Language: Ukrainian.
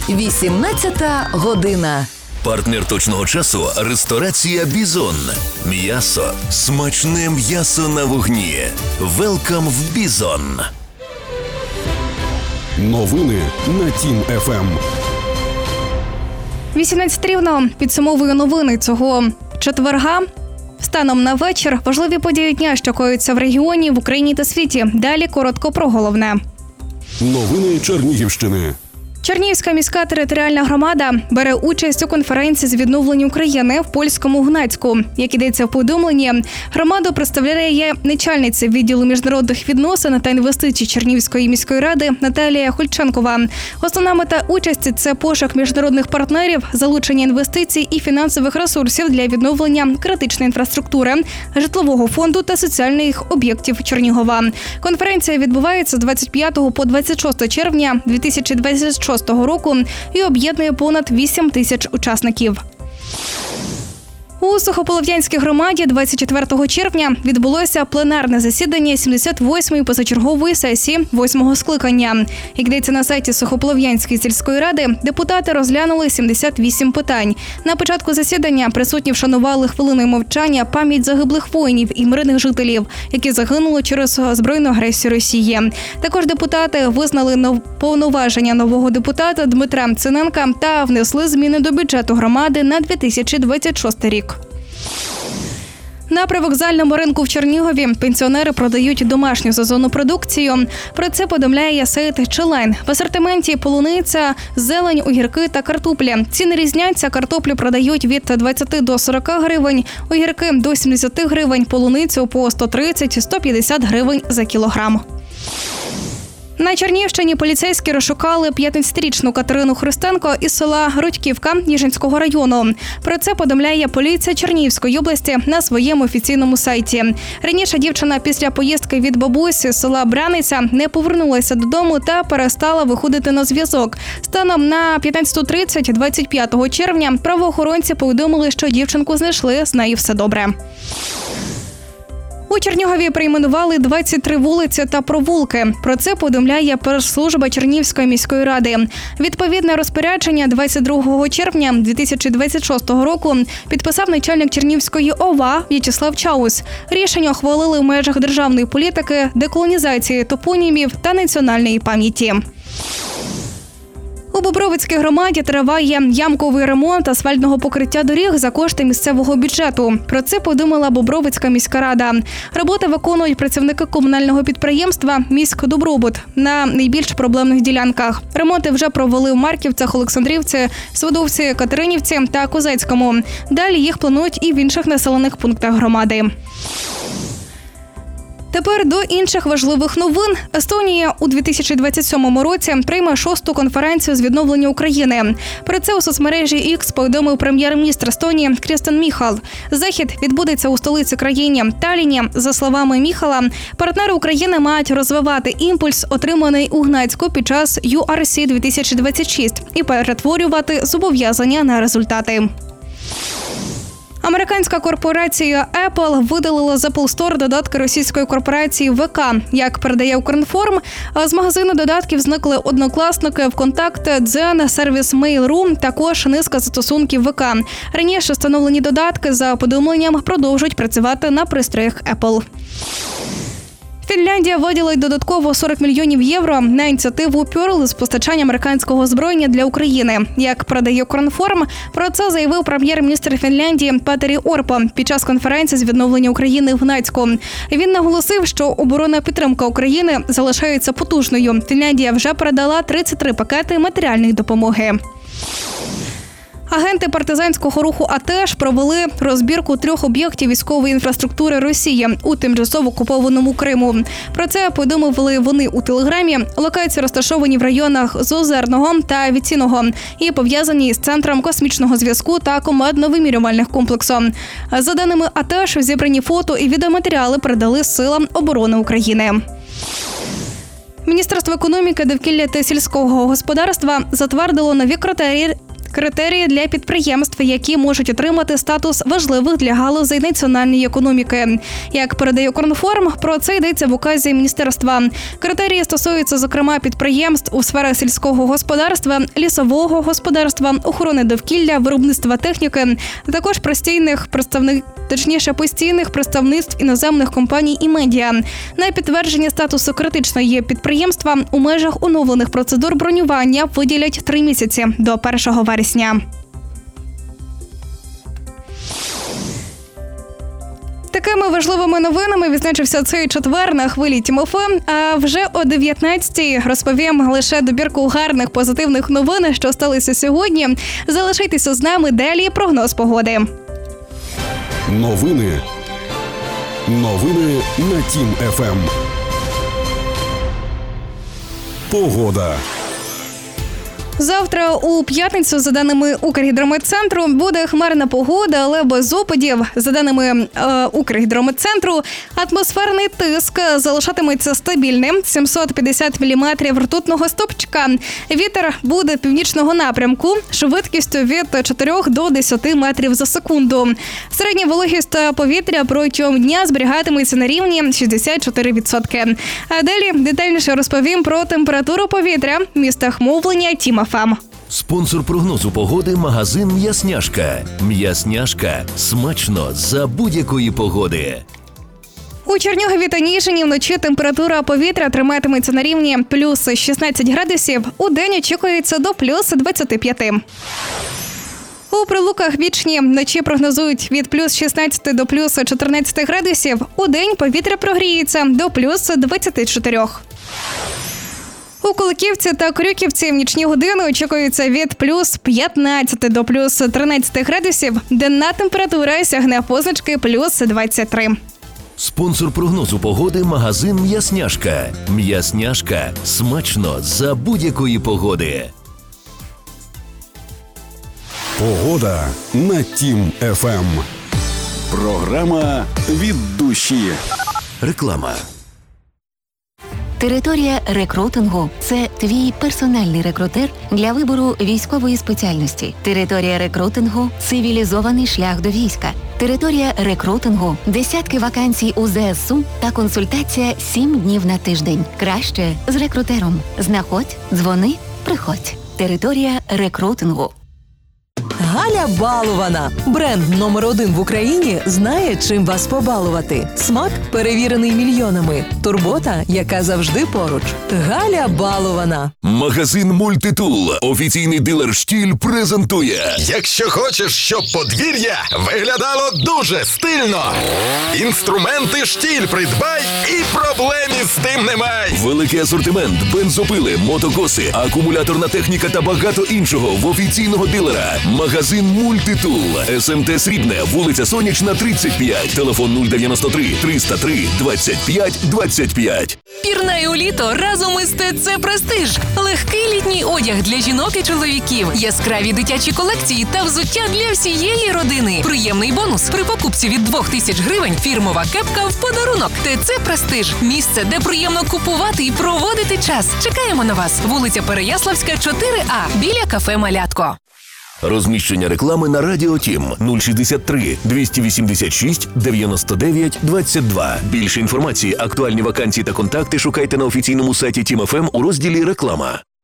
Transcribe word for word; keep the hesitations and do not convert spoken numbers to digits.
вісімнадцята година. Партнер точного часу – ресторація «Бізон». М'ясо. Смачне м'ясо на вогні. Велкам в «Бізон». Новини на Тім еф ем. вісімнадцять рівно підсумовую новини цього четверга. Станом на вечір важливі події дня, що коються в регіоні, в Україні та світі. Далі коротко про головне. Новини Чернігівщини. Чернігівська міська територіальна громада бере участь у конференції з відновлення України в польському Гнацьку. Як йдеться в повідомленні, громаду представляє начальниця відділу міжнародних відносин та інвестицій Чернігівської міської ради Наталія Хульченкова. Основна мета участі – це пошук міжнародних партнерів, залучення інвестицій і фінансових ресурсів для відновлення критичної інфраструктури, житлового фонду та соціальних об'єктів Чернігова. Конференція відбувається з двадцять п'ятого по двадцять шосте червня дві тисячі двадцять шостого року і об'єднує понад вісім тисяч учасників. У Сухополов'янській громаді двадцять четвертого червня відбулося пленарне засідання сімдесят восьмої позачергової сесії восьмого скликання. Як йдеться на сайті Сухополов'янської сільської ради, депутати розглянули сімдесят вісім питань. На початку засідання присутні вшанували хвилиною мовчання пам'ять загиблих воїнів і мирних жителів, які загинули через збройну агресію Росії. Також депутати визнали повноваження нового депутата Дмитра Циненка та внесли зміни до бюджету громади на дві тисячі двадцять шостий рік. На привокзальному ринку в Чернігові пенсіонери продають домашню сезонну продукцію. Про це повідомляє сайт Челайн. В асортименті полуниця, зелень, огірки та картопля. Ціни різняться. Картоплю продають від двадцяти до сорока гривень, огірки до сімдесяти гривень, полуницю по сто тридцять - сто п'ятдесят гривень за кілограм. На Чернігівщині поліцейські розшукали п'ятнадцятирічну Катерину Христенко із села Рудьківка Ніжинського району. Про це повідомляє поліція Чернігівської області на своєму офіційному сайті. Раніше дівчина після поїздки від бабусі з села Браниця не повернулася додому та перестала виходити на зв'язок. Станом на п'ятнадцяту тридцять двадцять п'ятого червня правоохоронці повідомили, що дівчинку знайшли, з нею все добре. У Чернігові перейменували двадцять три вулиці та провулки. Про це повідомляє прес-служба Чернігівської міської ради. Відповідне розпорядження двадцять другого червня дві тисячі двадцять шостого року підписав начальник Чернігівської о в а В'ячеслав Чаус. Рішення ухвалили в межах державної політики, деколонізації топонімів та національної пам'яті. У Бобровицькій громаді триває ямковий ремонт асфальтного покриття доріг за кошти місцевого бюджету. Про це повідомила Бобровицька міська рада. Роботи виконують працівники комунального підприємства «Міськдобробут» на найбільш проблемних ділянках. Ремонти вже провели в Марківцях, Олександрівці, Свидовці, Катеринівці та Козацькому. Далі їх планують і в інших населених пунктах громади. Тепер до інших важливих новин. Естонія у дві тисячі двадцять сьомому році прийме шосту конференцію з відновлення України. Про це у соцмережі Ікс повідомив прем'єр-міністр Естонії Крістен Міхал. Захід відбудеться у столиці країни Талліні. За словами Міхала, партнери України мають розвивати імпульс, отриманий у Гнацьку під час ю ар сі дві тисячі двадцять шість, і перетворювати зобов'язання на результати. Американська корпорація Apple видалила з Apple Store додатки російської корпорації ве ка. Як передає Укрінформ, з магазину додатків зникли Однокласники, ВКонтакте, Дзен, сервіс Mail.ru, також низка застосунків ве ка. Раніше встановлені додатки за повідомленням продовжують працювати на пристроях Apple. Фінляндія виділить додатково сорок мільйонів євро на ініціативу Pearl з постачання американського озброєння для України. Як передає Укрінформ, про це заявив прем'єр-міністр Фінляндії Петері Орпо під час конференції з відновлення України в Гнацьку. Він наголосив, що оборонна підтримка України залишається потужною. Фінляндія вже передала тридцять три пакети матеріальної допомоги. Агенти партизанського руху АТЕШ провели розбірку трьох об'єктів військової інфраструктури Росії у тимчасово окупованому Криму. Про це повідомили вони у Телеграмі. Локації розташовані в районах Зозерного та Віціного і пов'язані з Центром космічного зв'язку та командно-вимірювальних комплексом. За даними АТЕШ, зібрані фото і відеоматеріали передали Силам оборони України. Міністерство економіки, довкілля та сільського господарства затвердило нові критерії критерії для підприємств, які можуть отримати статус важливих для галузей національної економіки. Як передає Укрінформ, про це йдеться в указі міністерства. Критерії стосуються, зокрема, підприємств у сферах сільського господарства, лісового господарства, охорони довкілля, виробництва техніки, а також постійних представник, точніше постійних представництв іноземних компаній і медіа. На підтвердження статусу критичної підприємства у межах оновлених процедур бронювання виділять три місяці до першого вересня. Такими важливими новинами відзначився цей четвер на хвилі Тім-ФМ, а вже о дев'ятнадцятій розповім лише добірку гарних позитивних новин, що сталися сьогодні. Залишайтеся з нами, далі прогноз погоди. Новини. Новини на Тім-ФМ. Погода. Завтра у п'ятницю, за даними Укргідрометцентру, буде хмарна погода, але без опадів. За даними е, Укргідрометцентру, атмосферний тиск залишатиметься стабільним – сімсот п'ятдесят міліметрів ртутного стовпчика. Вітер буде північного напрямку, швидкістю від чотирьох до десяти метрів за секунду. Середня вологість повітря протягом дня зберігатиметься на рівні шістдесят чотири відсотки. А далі детальніше розповім про температуру повітря в містах мовлення Тім-ФМ. Спонсор прогнозу погоди – магазин «М'ясняшка». «М'ясняшка» – смачно за будь-якої погоди. У Чернігові та Ніжині вночі температура повітря триматиметься на рівні плюс шістнадцять градусів, у день очікується до плюс двадцяти п'яти. У Прилуках Вічні вночі прогнозують від плюс шістнадцяти до плюс чотирнадцяти градусів, у день повітря прогріється до плюс двадцяти чотирьох. У Куликівці та Крюківці в нічні години очікується від плюс п'ятнадцяти до плюс тринадцяти градусів, денна температура сягне позначки плюс двадцять три. Спонсор прогнозу погоди – магазин «М'ясняшка». «М'ясняшка» – смачно за будь-якої погоди. Погода на Тім-ФМ. Програма «Від душі». Реклама. Територія рекрутингу – це твій персональний рекрутер для вибору військової спеціальності. Територія рекрутингу – цивілізований шлях до війська. Територія рекрутингу – десятки вакансій у ЗСУ та консультація сім днів на тиждень. Краще з рекрутером. Знаходь, дзвони, приходь. Територія рекрутингу. Галя Балована. Бренд номер один в Україні знає, чим вас побалувати. Смак, перевірений мільйонами. Турбота, яка завжди поруч. Галя Балована. Магазин «Мультитул», офіційний дилер «Штіль» презентує. Якщо хочеш, щоб подвір'я виглядало дуже стильно, інструменти «Штіль» придбай і проблем із тим немає. Великий асортимент, бензопили, мотокоси, акумуляторна техніка та багато іншого в офіційного дилера. Магазин «Мультитул», СМТ Срібне, вулиця Сонячна, тридцять п'ять, телефон нуль дев'яносто три триста три двадцять п'ять двадцять п'ять. Пірнай у літо разом із ТЦ «Престиж». Легкий літній одяг для жінок і чоловіків, яскраві дитячі колекції та взуття для всієї родини. Приємний бонус. При покупці від двох тисяч гривень фірмова кепка в подарунок. ТЦ «Престиж» – місце, де приємно купувати і проводити час. Чекаємо на вас. Вулиця Переяславська, чотири А, біля кафе «Малятко». Розміщення реклами на Радіо Тім нуль шістдесят три двісті вісімдесят шість дев'яносто дев'ять двадцять два. Більше інформації, актуальні вакансії та контакти шукайте на офіційному сайті Тім-ФМ у розділі «Реклама».